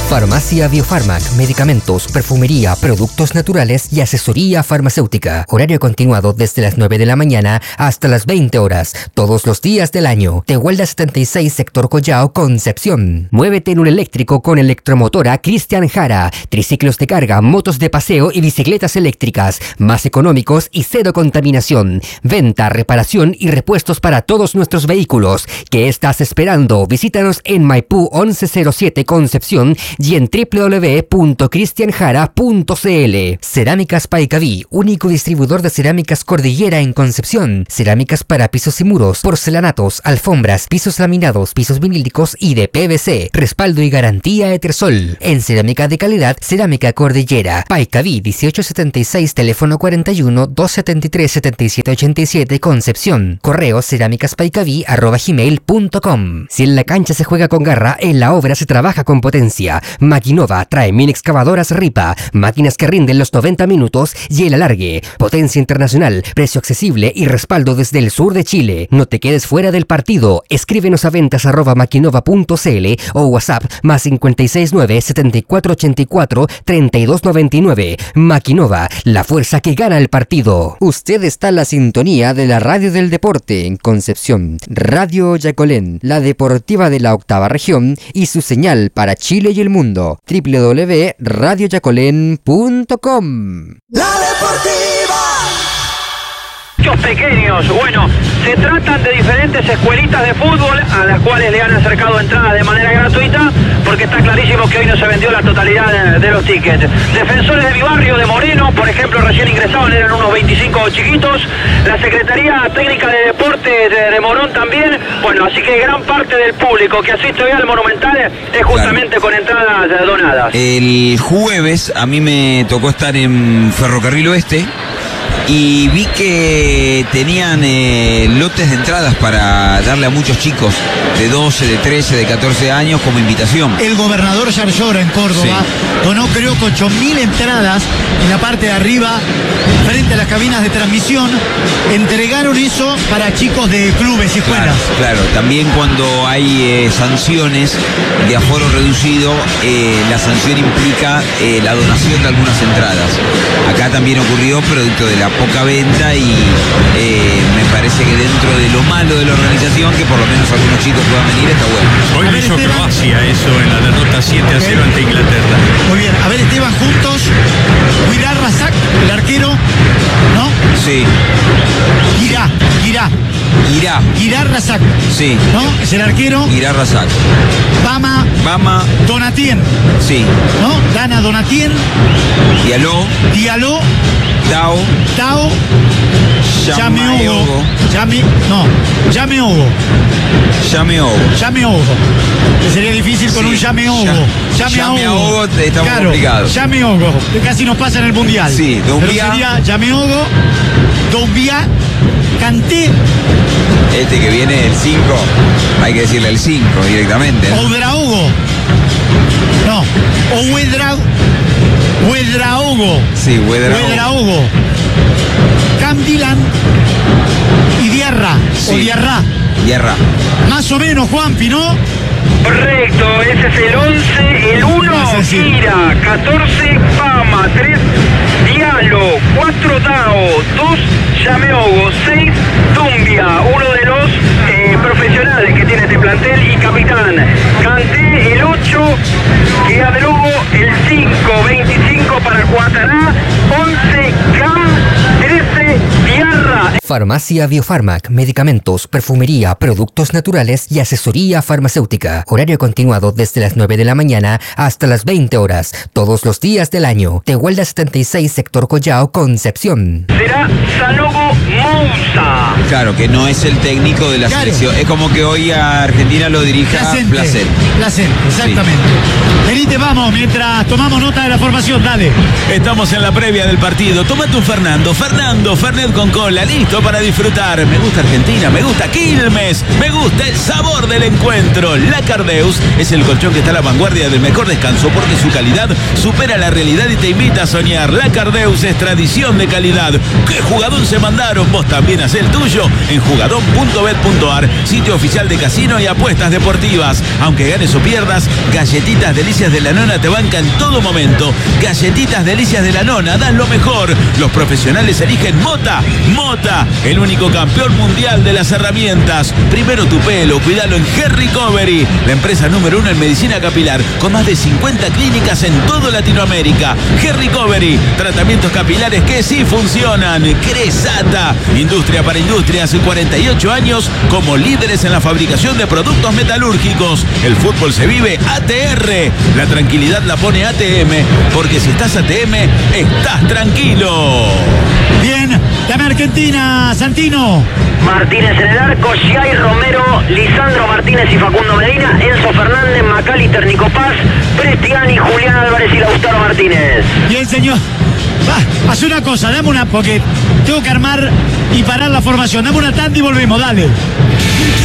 Farmacia Biofarmac, medicamentos, perfumería, productos naturales y asesoría farmacéutica. Horario continuado desde las 9 de la mañana hasta las 20 horas, todos los días del año. Tehuelda 76, sector Collao, Concepción. Muévete en un eléctrico con electromotora Cristian Jara. Triciclos de carga, motos de paseo y bicicletas eléctricas, más económicos y cero contaminación. Venta, reparación y repuestos para todos nuestros vehículos. ¿Qué estás esperando? Visítanos en Maipú 1107 Concepción y en www.cristianjara.cl. Cerámicas Paicaví, único distribuidor de cerámicas Cordillera en Concepción. Cerámicas para pisos y muros, porcelanatos, alfombras, pisos laminados, pisos vinílicos y de PVC. Respaldo y garantía Etersol. En cerámica de calidad, Cerámica Cordillera. Paicaví 1876, teléfono 41 273 7787 Concepción. Correo cerámicaspaicaví@gmail.com. Si en la cancha se juega con garra, en la obra se trabaja con potencia. Maquinova trae 1000 excavadoras Ripa, máquinas que rinden los 90 minutos y el alargue. Potencia internacional, precio accesible y respaldo desde el sur de Chile. No te quedes fuera del partido. Escríbenos a ventas@maquinova.cl o WhatsApp más 569 7484 3299. Maquinova, la fuerza que gana el partido. Usted está en la sintonía de la radio del deporte en Concepción. Radio Yacolén, la deportiva de la octava región y su señal para Chile y el mundo. www.radioyacolén.com. La deportiva. Muchos pequeños, bueno, se tratan de diferentes escuelitas de fútbol a las cuales le han acercado entradas de manera gratuita, porque está clarísimo que hoy no se vendió la totalidad de los tickets. Defensores de mi barrio, de Moreno, por ejemplo, recién ingresaban, eran unos 25 chiquitos. La Secretaría Técnica de Deportes de Morón también. Bueno, así que gran parte del público que asiste hoy al Monumental es justamente con entradas donadas. El jueves a mí me tocó estar en Ferrocarril Oeste y vi que tenían lotes de entradas para darle a muchos chicos de 12, de 13, de 14 años como invitación. El gobernador Yarlora en Córdoba donó creo que 8.000 entradas en la parte de arriba, frente a las cabinas de transmisión. Entregaron eso para chicos de clubes y escuelas. Claro, también cuando hay sanciones de aforo reducido, la sanción implica la donación de algunas entradas. Acá también ocurrió producto de la poca venta y me parece que dentro de lo malo de la organización, que por lo menos algunos chicos puedan venir, está bueno. Hoy lo hizo Croacia eso en la derrota 7-0 ante Inglaterra. Muy bien, a ver Esteban, juntos, Guirá Razak, el arquero, ¿no? Sí. Guirá Razak. Sí. ¿No? Es el arquero. Guirá Razak. Bama Donatien. Sí. ¿No? Dana Donatien. Diallo. Tao. Yameogo. Que sería difícil con un Yameogo. Yameogo está muy complicado. Yameogo, que casi nos pasa en el Mundial. Sí, Doumbia. Sería Yameogo, Doumbia, Kanté. Este que viene el 5, hay que decirle el 5 directamente. Ouedraogo. No, Ouedraogo. Sí, Ouedraogo. Cam Dylan y Diarra. Sí. O Diarra. Más o menos, Juanpi, ¿no? Correcto, ese es el 11, el 1, Gira, 14, Fama, 3, Diallo, 4, Dao, 2, Yameogo, 6, Dumbia, uno de los profesionales que tiene este plantel y capitán. Kanté, el 8, Guiadrogo, el 5, 25 para Cuatará, 11, Cam, 13, Diarra. Farmacia Biofarmac, medicamentos, perfumería, productos naturales y asesoría farmacéutica. Horario continuado desde las 9 de la mañana hasta las 20 horas, todos los días del año. Tehuelda 76, sector Collao, Concepción. Será Sanogo Moussa. Claro, que no es el técnico de la selección. Es como que hoy a Argentina lo dirija Placent. Exactamente. Venite, vamos, mientras tomamos nota de la formación, dale. Estamos en la previa del partido. Tómate un Fernando Fernet con cola, listo. listo para disfrutar. Me gusta Argentina, me gusta Quilmes, me gusta el sabor del encuentro. La Cardeus es el colchón que está a la vanguardia del mejor descanso porque su calidad supera la realidad y te invita a soñar. La Cardeus es tradición de calidad. ¿Qué jugadón se mandaron? Vos también hacé el tuyo en jugadón.bet.ar, sitio oficial de casino y apuestas deportivas. Aunque ganes o pierdas, Galletitas Delicias de la Nona te banca en todo momento. Galletitas Delicias de la Nona, dan lo mejor. Los profesionales eligen Mota. Mota, el único campeón mundial de las herramientas. Primero tu pelo, cuídalo en Hair Recovery, la empresa número 1 en medicina capilar, con más de 50 clínicas en toda Latinoamérica. Hair Recovery, tratamientos capilares que sí funcionan. Cresata, industria para industrias, 48 años como líderes en la fabricación de productos metalúrgicos. El fútbol se vive ATR. La tranquilidad la pone ATM, porque si estás ATM, estás tranquilo. Bien, dame Argentina, Santino. Martínez en el arco, Giai Romero, Lisandro Martínez y Facundo Medina, Enzo Fernández, Macalister, Nico Paz, Prestiani, Julián Álvarez y Lautaro Martínez. Bien, señor. Haz una cosa, dame una, porque tengo que armar y parar la formación. Dame una tanda y volvemos, dale.